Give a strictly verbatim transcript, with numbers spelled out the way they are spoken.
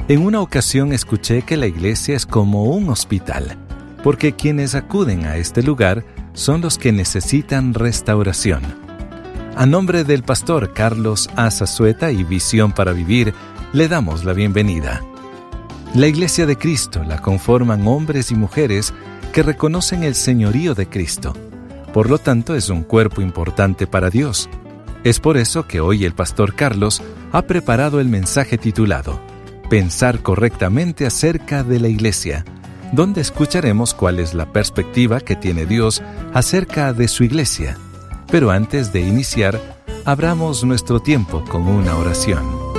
En una ocasión escuché que la iglesia es como un hospital, porque quienes acuden a este lugar son los que necesitan restauración. A nombre del pastor Carlos A. Zazueta y Visión para Vivir, le damos la bienvenida. La Iglesia de Cristo la conforman hombres y mujeres que reconocen el señorío de Cristo. Por lo tanto, es un cuerpo importante para Dios. Es por eso que hoy el pastor Carlos ha preparado el mensaje titulado Pensar correctamente acerca de la Iglesia, donde escucharemos cuál es la perspectiva que tiene Dios acerca de su Iglesia. Pero antes de iniciar, abramos nuestro tiempo con una oración.